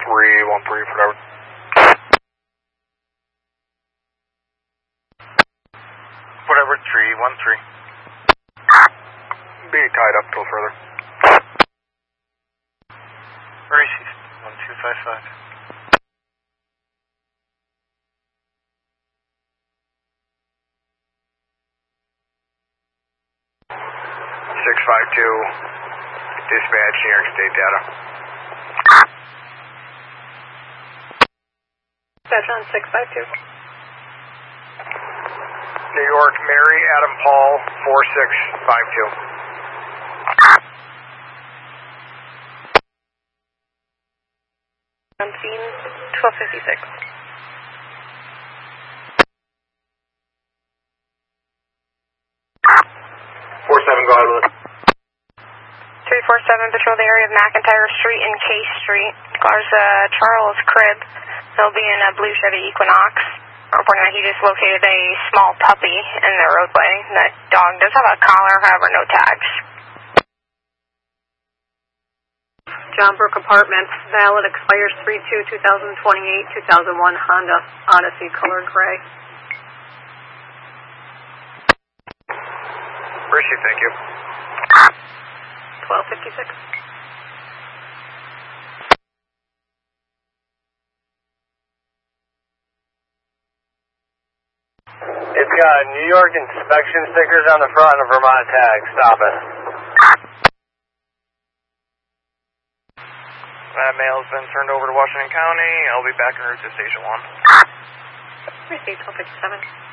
313, whatever. Whatever, 313. Be tied up till further. Where is she? 1255. 652, dispatch, New York State data. Dispatch on 652. New York, Mary, Adam, Paul, 4652. 1256. 47, go ahead with it. 347, patrol the area of McIntyre Street and K Street. Cars Charles Cribb. He'll be in a blue Chevy Equinox. Reporting that he just located a small puppy in the roadway. That dog does have a collar, however, no tags. John Brook Apartments, valid, expires 3/2/2028, 2001 Honda Odyssey, color gray. Where is she? Thank you. 1256. It's got New York inspection stickers on the front and a Vermont tag. Stop it. That mail's been turned over to Washington County. I'll be back en route to Station 1. Received 1257.